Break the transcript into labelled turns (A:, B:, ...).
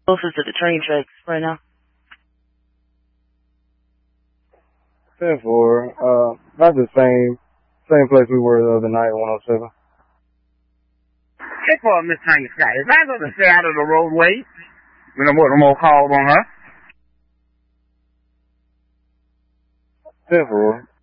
A: Closest to the train tracks right now.
B: 10-4. Not the same place we were the other night, 107.
C: 10-4, Miss Tanya Scott. Is that going to stay out of the roadway? We don't want no more calls on her.
B: 10-4.